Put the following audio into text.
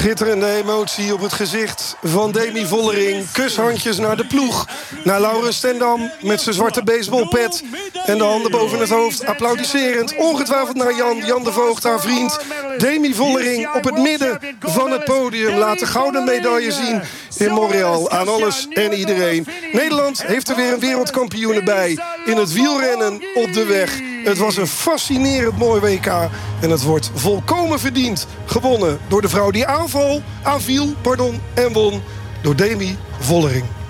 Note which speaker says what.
Speaker 1: Schitterende emotie op het gezicht van Demi Vollering. Kushandjes naar de ploeg. Naar Laurens Stendam met zijn zwarte baseballpet. En de handen boven het hoofd, applaudisserend. Ongetwijfeld naar Jan de Voogd, haar vriend. Demi Vollering op het midden van het podium. Laat de gouden medaille zien in Montreal aan alles en iedereen. Nederland heeft er weer een wereldkampioen bij in het wielrennen op de weg. Het was een fascinerend mooi WK. En het wordt volkomen verdiend gewonnen door de vrouw die aanviel en won. Door Demi Vollering.